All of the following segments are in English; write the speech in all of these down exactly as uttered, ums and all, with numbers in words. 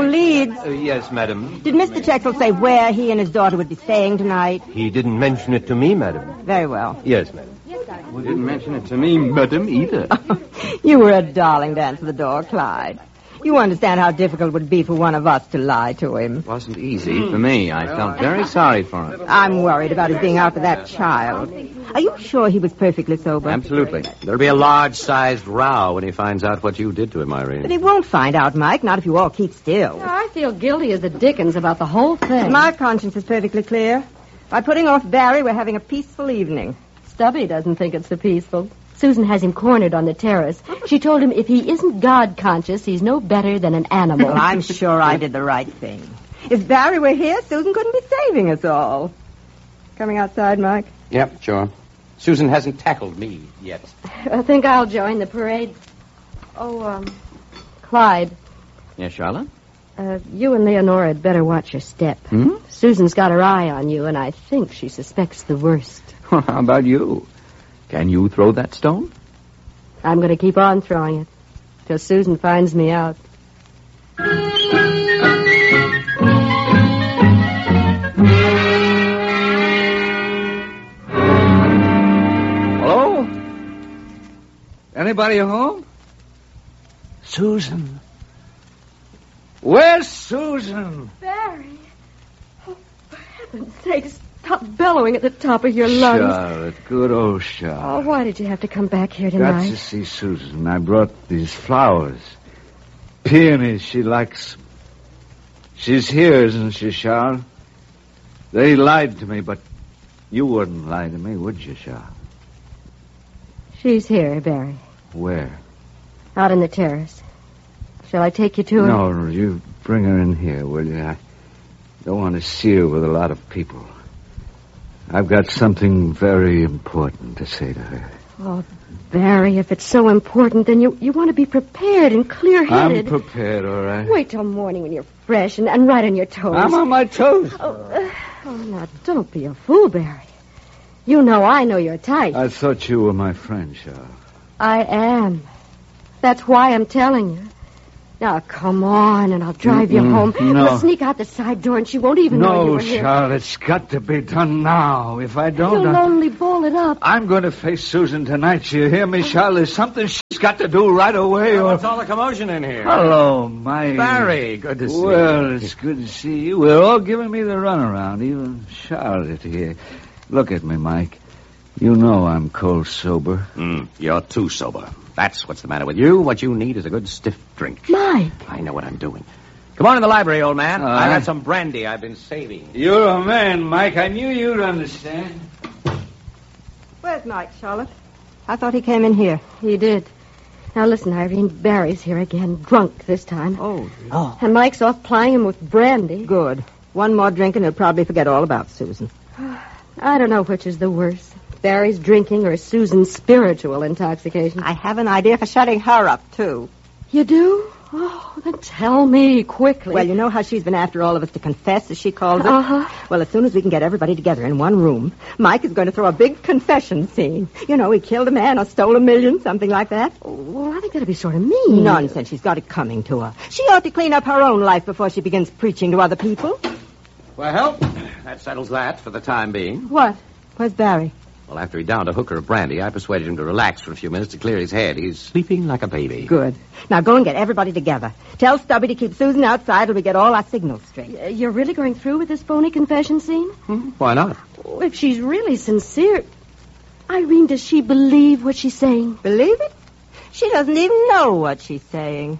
Leeds. Uh, yes, madam. Did Mister Checkle say where he and his daughter would be staying tonight? He didn't mention it to me, madam. Very well. Yes, madam. He didn't mention it to me, madam, either. You were a darling to answer the door, Clyde. You understand how difficult it would be for one of us to lie to him. It wasn't easy for me. I felt very sorry for him. I'm worried about his being out with that child. Are you sure he was perfectly sober? Absolutely. There'll be a large-sized row when he finds out what you did to him, Irene. But he won't find out, Mike, not if you all keep still. I feel guilty as the dickens about the whole thing. My conscience is perfectly clear. By putting off Barry, we're having a peaceful evening. Stubby doesn't think it's so peaceful. Susan has him cornered on the terrace. She told him if he isn't God-conscious, he's no better than an animal. Well, I'm sure I did the right thing. If Barry were here, Susan couldn't be saving us all. Coming outside, Mike? Yep, sure. Susan hasn't tackled me yet. I think I'll join the parade. Oh, um, Clyde. Yes, Charlotte? Uh, you and Leonora had better watch your step. Hmm? Susan's got her eye on you, and I think she suspects the worst. How about you? Can you throw that stone? I'm going to keep on throwing it till Susan finds me out. Hello? Anybody home? Susan. Where's Susan? Barry. Oh, for heaven's sake, stop bellowing at the top of your lungs. Charlotte, good old Charlotte. Oh, why did you have to come back here Got tonight? to see Susan. I brought these flowers. Peonies, she likes them. She's here, isn't she, Charlotte? They lied to me, but you wouldn't lie to me, would you, Charlotte? She's here, Barry. Where? Out on the terrace. Shall I take you to her? No, you bring her in here, will you? I don't want to see her with a lot of people. I've got something very important to say to her. Oh, Barry, if it's so important, then you, you want to be prepared and clear-headed. I'm prepared, all right. Wait till morning when you're fresh and, and right on your toes. I'm on my toes. Oh, uh, oh, now, don't be a fool, Barry. You know I know your type. I thought you were my friend, Charlotte. I am. That's why I'm telling you. Now, come on, and I'll drive you Mm-mm, home. no. We'll sneak out the side door, and she won't even know you No, were here. Charlotte, it's got to be done now. If I don't... You'll I- only ball it up. I'm going to face Susan tonight. You hear me, Charlotte? There's something she's got to do right away. Or... What's all the commotion in here? Hello, Mike. Barry, good to see you. Well, it's good to see you. We're all giving me the runaround, even Charlotte here. Look at me, Mike. You know I'm cold sober. Mm, you're too sober. That's what's the matter with you. What you need is a good stiff drink. Mike. I know what I'm doing. Come on in the library, old man. All I right. got some brandy I've been saving. You're a man, Mike. I knew you'd understand. Where's Mike, Charlotte? I thought he came in here. He did. Now, listen, Irene, Barry's here again, drunk this time. Oh. Oh. And Mike's off plying him with brandy. Good. One more drink and he'll probably forget all about Susan. I don't know which is the worst. Barry's drinking or Susan's spiritual intoxication. I have an idea for shutting her up, too. You do? Oh, then tell me quickly. Well, you know how she's been after all of us to confess, as she calls it? Uh-huh. Well, as soon as we can get everybody together in one room, Mike is going to throw a big confession scene. You know, he killed a man or stole a million, something like that. Well, I think that'd be sort of mean. Nonsense. She's got it coming to her. She ought to clean up her own life before she begins preaching to other people. Well, that settles that for the time being. What? Where's Barry? Well, after he downed a hooker of brandy, I persuaded him to relax for a few minutes to clear his head. He's sleeping like a baby. Good. Now go and get everybody together. Tell Stubby to keep Susan outside till we get all our signals straight. Uh, You're really going through with this phony confession scene? Hmm? Why not? Oh, if she's really sincere... Irene, does she believe what she's saying? Believe it? She doesn't even know what she's saying.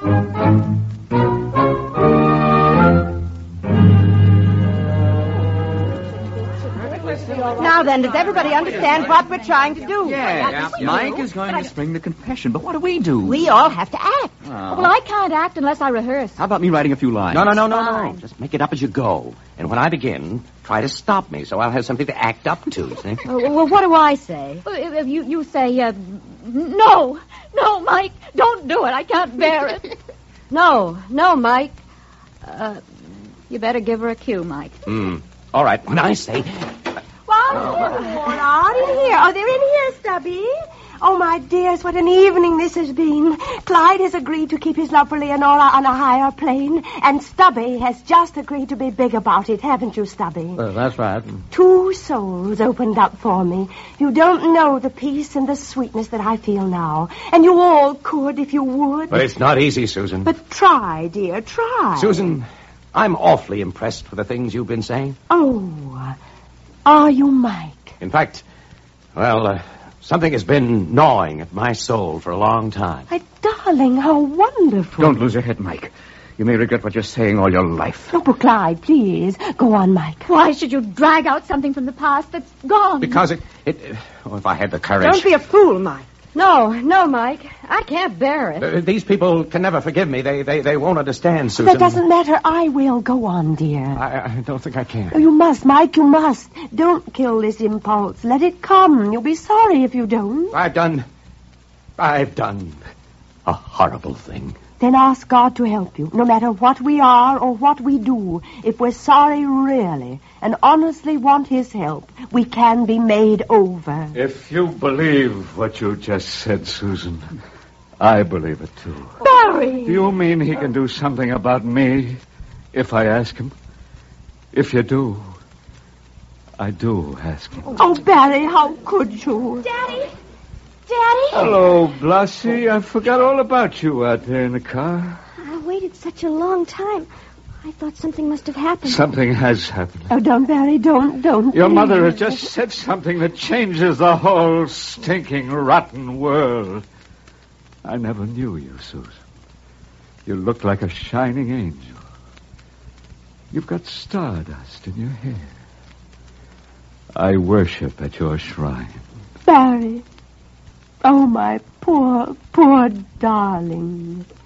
Now then, does everybody understand what we're trying to do? Yeah, Mike is going to spring the confession, but what do we do? We all have to act. Oh. Well, I can't act unless I rehearse. How about me writing a few lines? No, no, no, no, no. Just make it up as you go. And when I begin, try to stop me so I'll have something to act up to, see? Uh, well, what do I say? If you, you say, uh, no, no, Mike, don't do it. I can't bear it. No, no, Mike. Uh, you better give her a cue, Mike. Hmm. All right. When I say... Well, they're all out in here. Oh, they're in here, Stubby. Oh, my dears, what an evening this has been. Clyde has agreed to keep his love for Leonora on a higher plane, and Stubby has just agreed to be big about it, haven't you, Stubby? Uh, that's right. Two souls opened up for me. You don't know the peace and the sweetness that I feel now. And you all could if you would. But it's not easy, Susan. But try, dear, try. Susan, I'm awfully impressed with the things you've been saying. Oh, are you, Mike? In fact, well, uh, something has been gnawing at my soul for a long time. My darling, how wonderful. Don't lose your head, Mike. You may regret what you're saying all your life. No, but Clyde, please. Go on, Mike. Why should you drag out something from the past that's gone? Because it... it oh, if I had the courage... Don't be a fool, Mike. No, no, Mike. I can't bear it. Uh, these people can never forgive me. They they, they won't understand, Susan. That doesn't matter. I will. Go on, dear. I, I don't think I can. Oh, you must, Mike. You must. Don't kill this impulse. Let it come. You'll be sorry if you don't. I've done... I've done a horrible thing. Then ask God to help you, no matter what we are or what we do. If we're sorry really and honestly want his help, we can be made over. If you believe what you just said, Susan, I believe it too. Barry! Do you mean he can do something about me if I ask him? If you do, I do ask him. Oh, Barry, how could you? Daddy? Daddy? Hello, Blasi. I forgot all about you out there in the car. I waited such a long time. I thought something must have happened. Something has happened. Oh, don't, Barry, don't, don't. Your please. mother has just said something that changes the whole stinking, rotten world. I never knew you, Susan. You look like a shining angel. You've got stardust in your hair. I worship at your shrine. Barry. Oh, my poor, poor darling.